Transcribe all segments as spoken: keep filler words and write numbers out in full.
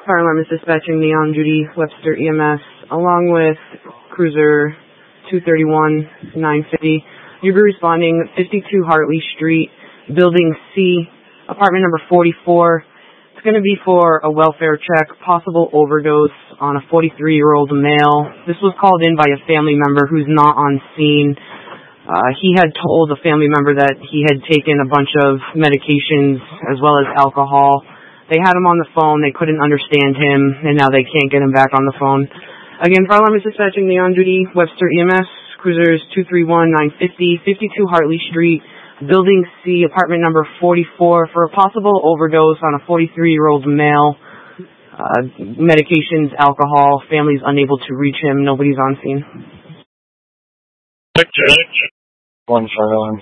Fire alarm is dispatching the on-duty Webster E M S along with Cruiser two thirty-one nine fifty. You'll be responding fifty-two Hartley Street, Building C, apartment number forty-four. It's going to be for a welfare check, possible overdose on a forty-three-year-old male. This was called in by a family member who's not on scene. Uh, he had told a family member that he had taken a bunch of medications as well as alcohol. They had him on the phone. They couldn't understand him, and now they can't get him back on the phone. Again, fire alarm is dispatching the on-duty Webster E M S, Cruisers two thirty-one nine fifty, fifty-two Hartley Street, Building C, apartment number forty-four, for a possible overdose on a forty-three-year-old male. Uh, medications, alcohol, family's unable to reach him. Nobody's on scene. One fire alarm.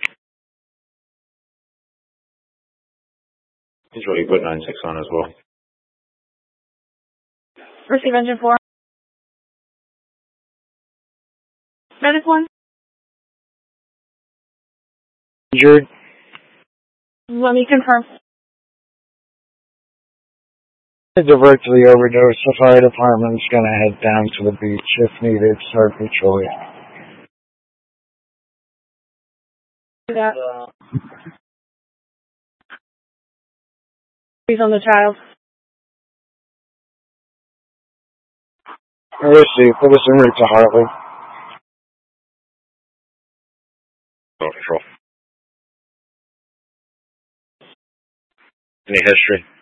He's ready to put nine six on as well. Receive engine four. Medic one. Injured. Let me confirm. Divert to the overdose. The fire department's going to head down to the beach if needed. Start patrol. That. He's on the child. Let's see. Put us en route to Hartley. Control. Any history?